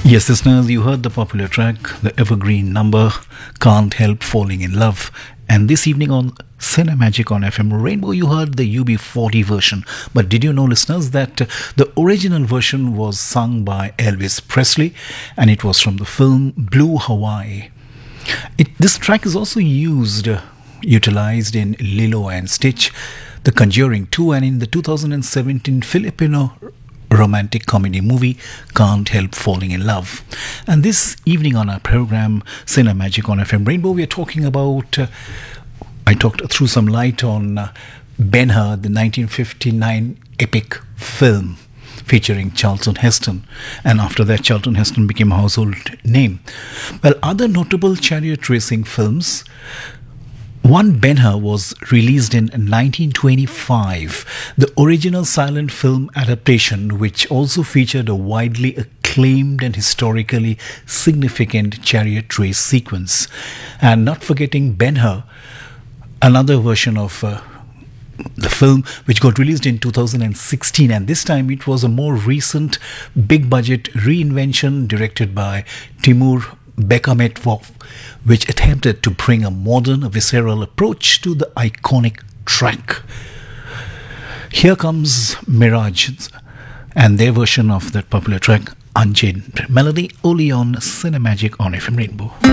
Yes, listeners, you heard the popular track, the evergreen number, Can't Help Falling in Love. And this evening on Cinemagic on FM Rainbow, you heard the UB40 version. But did you know, listeners, that the original version was sung by Elvis Presley and it was from the film Blue Hawaii. This track is also utilized in Lilo and Stitch, The Conjuring 2, and in the 2017 Filipino romantic comedy movie Can't Help Falling in Love. And this evening on our program Cinemagic on FM Rainbow, we are talking about I talked through some light on Ben-Hur, the 1959 epic film featuring Charlton Heston, and after that Charlton Heston became a household name. Well, other notable chariot racing films, one, Ben-Hur, was released in 1925, the original silent film adaptation, which also featured a widely acclaimed and historically significant chariot race sequence. And not forgetting Ben-Hur, another version of the film which got released in 2016, and this time it was a more recent big budget reinvention directed by Timur Bekmambetov, which attempted to bring a modern, visceral approach to the iconic track. Here comes Mirage and their version of that popular track, Unchained Melody, only on Cinemagic on FM Rainbow.